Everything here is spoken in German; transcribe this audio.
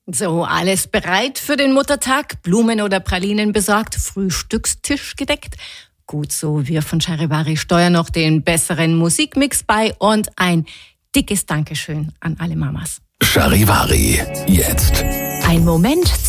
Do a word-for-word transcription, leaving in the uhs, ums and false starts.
So, alles bereit für den Muttertag? Blumen oder Pralinen besorgt? Frühstückstisch gedeckt? Gut so, wir von Charivari steuern noch den besseren Musikmix bei und ein dickes Dankeschön an alle Mamas. Charivari, jetzt. Ein Moment